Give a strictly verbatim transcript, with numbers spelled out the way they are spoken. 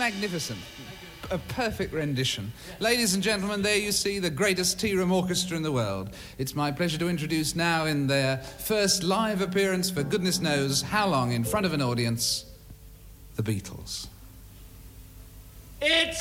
magnificent. A perfect rendition. Ladies and gentlemen, there you see the greatest tea room orchestra in the world. It's my pleasure to introduce now in their first live appearance for goodness knows how long in front of an audience, the Beatles. It's